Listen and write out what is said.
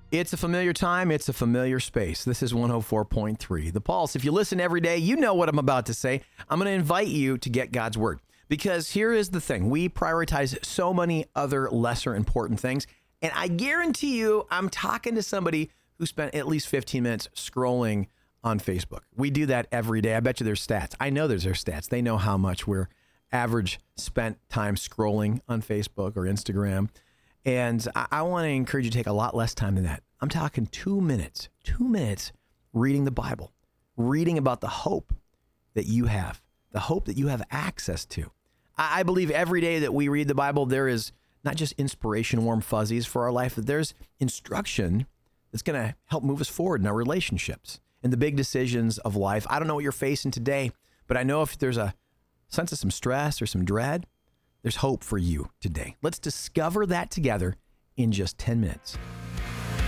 It's a familiar time. It's a familiar space. This is 104.3 The Pulse. If you listen every day, you know what I'm about to say. I'm going to invite you to get God's Word. Because here is the thing. We prioritize so many other lesser important things. And I guarantee you, I'm talking to somebody who spent at least 15 minutes scrolling on Facebook. We do that every day. I bet you there's stats. I know there's stats. They know how much we're average spent time scrolling on Facebook or Instagram. And I want to encourage you to take a lot less time than that. I'm talking 2 minutes reading the Bible, reading about the hope that you have, the hope that you have access to. I believe every day that we read the Bible, there is not just inspiration, warm fuzzies for our life, but there's instruction that's going to help move us forward in our relationships and the big decisions of life. I don't know what you're facing today, but I know if there's a sense of some stress or some dread, there's hope for you today. Let's discover that together in just 10 minutes.